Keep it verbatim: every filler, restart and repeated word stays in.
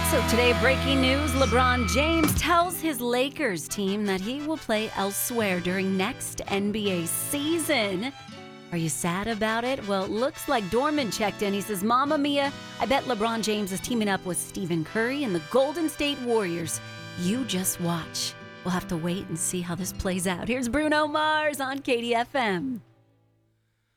So today, breaking news, LeBron James tells his Lakers team that he will play elsewhere during next N B A season. Are you sad about it? Well, it looks like Dorman checked in. He says, Mamma Mia, I bet LeBron James is teaming up with Stephen Curry and the Golden State Warriors. You just watch. We'll have to wait and see how this plays out. Here's Bruno Mars on K D F M.